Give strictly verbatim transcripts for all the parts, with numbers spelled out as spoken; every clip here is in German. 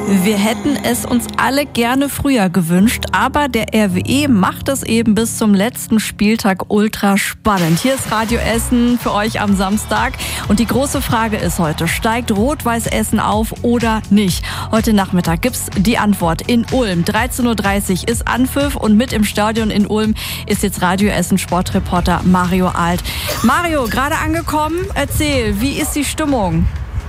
Wir hätten es uns alle gerne früher gewünscht, aber der R W E macht es eben bis zum letzten Spieltag ultra spannend. Hier ist Radio Essen für euch am Samstag und die große Frage ist heute, steigt Rot-Weiß Essen auf oder nicht? Heute Nachmittag gibt's die Antwort in Ulm. dreizehn Uhr dreißig ist Anpfiff und mit im Stadion in Ulm ist jetzt Radio Essen Sportreporter Mario Alt. Mario, gerade angekommen, erzähl, wie ist die Stimmung?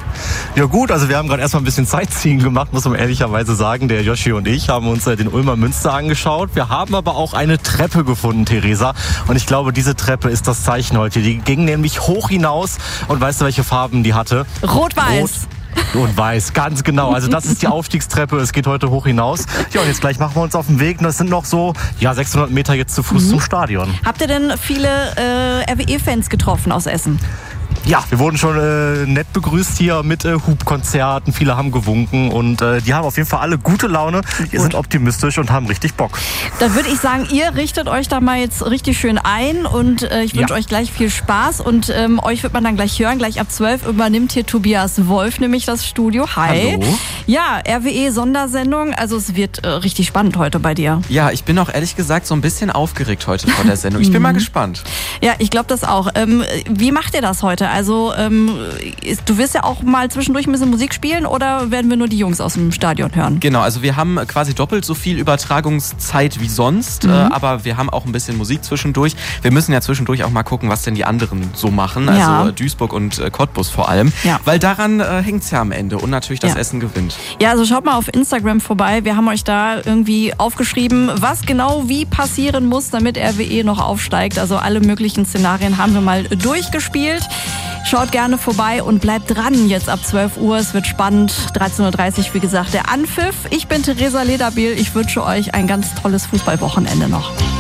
Ja gut, also wir haben gerade erstmal ein bisschen Sightseeing gemacht, muss man ehrlicherweise sagen. Der Joshi und ich haben uns den Ulmer Münster angeschaut. Wir haben aber auch eine Treppe gefunden, Theresa. Und ich glaube, diese Treppe ist das Zeichen heute. Die ging nämlich hoch hinaus. Und weißt du, welche Farben die hatte? Rot-Weiß. Rot und weiß, ganz genau. Also das ist die Aufstiegstreppe, es geht heute hoch hinaus. Ja, und jetzt gleich machen wir uns auf den Weg. Und das sind noch so ja, sechshundert Meter jetzt zu Fuß mhm. zum Stadion. Habt ihr denn viele äh, R W E-Fans getroffen aus Essen? Ja, wir wurden schon äh, nett begrüßt hier mit äh, Hubkonzerten. Viele haben gewunken und äh, die haben auf jeden Fall alle gute Laune. Wir sind optimistisch und haben richtig Bock. Dann würde ich sagen, ihr richtet euch da mal jetzt richtig schön ein und äh, ich wünsche ja. euch gleich viel Spaß und ähm, euch wird man dann gleich hören. Gleich ab zwölf übernimmt hier Tobias Wolf nämlich das Studio. Hi. Hallo. Ja, R W E-Sondersendung. Also es wird äh, richtig spannend heute bei dir. Ja, ich bin auch ehrlich gesagt so ein bisschen aufgeregt heute vor der Sendung. Ich bin mal gespannt. Ja, ich glaube das auch. Ähm, wie macht ihr das heute? Also ähm, ist, du wirst ja auch mal zwischendurch ein bisschen Musik spielen oder werden wir nur die Jungs aus dem Stadion hören? Genau, also wir haben quasi doppelt so viel Übertragungszeit wie sonst, mhm. äh, aber wir haben auch ein bisschen Musik zwischendurch. Wir müssen ja zwischendurch auch mal gucken, was denn die anderen so machen, also ja. Duisburg und äh, Cottbus vor allem, ja. weil daran äh, hängt es ja am Ende und natürlich das ja. Essen gewinnt. Ja, also schaut mal auf Instagram vorbei, wir haben euch da irgendwie aufgeschrieben, was genau wie passieren muss, damit R W E noch aufsteigt. Also alle möglichen Szenarien haben wir mal durchgespielt. Schaut gerne vorbei und bleibt dran jetzt ab zwölf Uhr. Es wird spannend. dreizehn Uhr dreißig, wie gesagt, der Anpfiff. Ich bin Theresa Lederbiel. Ich wünsche euch ein ganz tolles Fußballwochenende noch.